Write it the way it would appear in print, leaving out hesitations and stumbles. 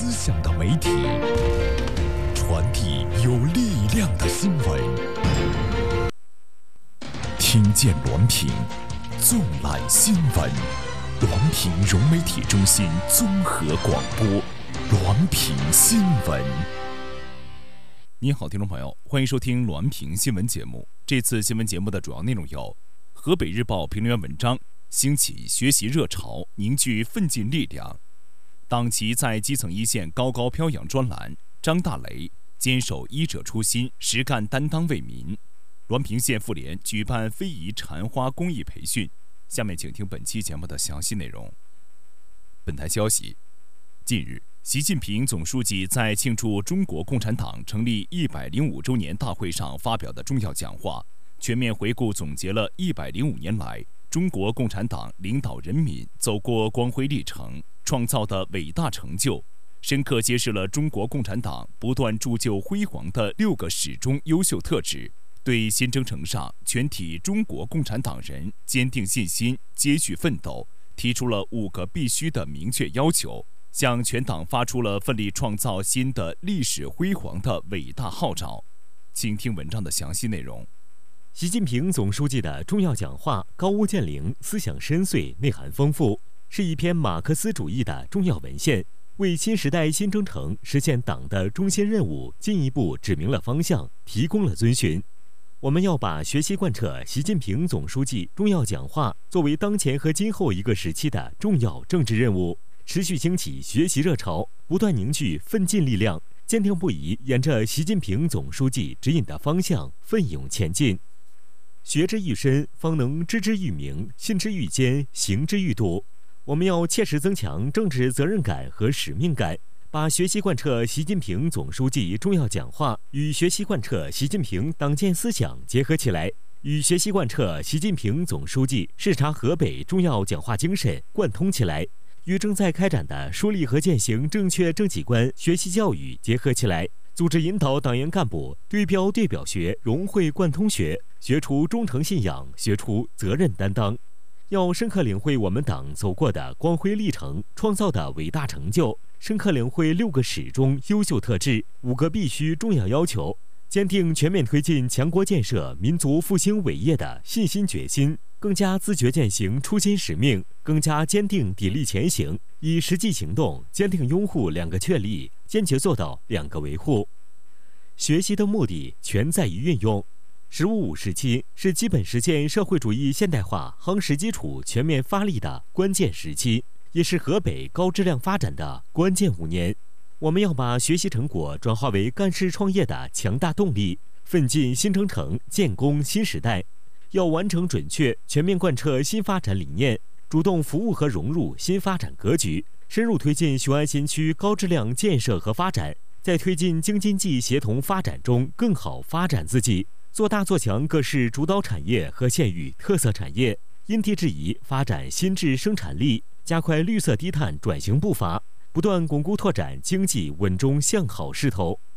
思想的媒体，传递有力量的新闻。听见滦平，纵览新闻。滦平融媒体中心综合广播，滦平新闻。 你好，听众朋友，欢迎收听滦平新闻节目。这次新闻节目的主要内容有：河北日报评论员文章，兴起学习热潮，凝聚奋进力量。党旗在基层一线高高飘扬专栏，张大雷坚守医者初心，实干担当为民。滦平县妇联举办非遗缠花公益培训。下面请听本期节目的详细内容。本台消息，近日，习近平总书记在庆祝中国共产党成立105周年大会上发表的重要讲话，全面回顾总结了105年来中国共产党领导人民走过光辉历程创造的伟大成就，深刻揭示了中国共产党不断铸就辉煌的6个始终优秀特质，对新征程上全体中国共产党人坚定信心、接续奋斗提出了5个必须的明确要求，向全党发出了奋力创造新的历史辉煌的伟大号召。请听文章的详细内容。 习近平总书记的重要讲话高屋建瓴，思想深邃，内涵丰富，是一篇马克思主义的重要文献，为新时代新征程实现党的中心任务进一步指明了方向，提供了遵循。我们要把学习贯彻习近平总书记重要讲话作为当前和今后一个时期的重要政治任务，持续兴起学习热潮，不断凝聚奋进力量，坚定不移沿着习近平总书记指引的方向奋勇前进。学之愈深，方能知之愈明，信之愈坚，行之愈笃。我们要切实增强政治责任感和使命感，把学习贯彻习近平总书记重要讲话与学习贯彻习近平党建思想结合起来，与学习贯彻习近平总书记视察河北重要讲话精神贯通起来，与正在开展的树立和践行正确政绩观学习教育结合起来，组织引导党员干部对标对表学，融会贯通学，学出忠诚信仰，学出责任担当。要深刻领会我们党走过的光辉历程，创造的伟大成就，深刻领会6个始终优秀特质、5个必须重要要求，坚定全面推进强国建设、民族复兴伟业的信心决心，更加自觉践行初心使命，更加坚定砥砺前行，以实际行动坚定拥护2个确立，坚决做到2个维护。学习的目的全在于运用。“15+5”时期是基本实现社会主义现代化夯实基础全面发力的关键时期，也是河北高质量发展的关键5年。我们要把学习成果转化为干事创业的强大动力，奋进新征程，建功新时代。要完整准确全面贯彻新发展理念，主动服务和融入新发展格局，深入推进雄安新区高质量建设和发展，在推进京津冀协同发展中更好发展自己，做大做强各市主导产业和县域特色产业，因地制宜发展新质生产力，加快绿色低碳转型步伐，不断巩固拓展经济稳中向好势头。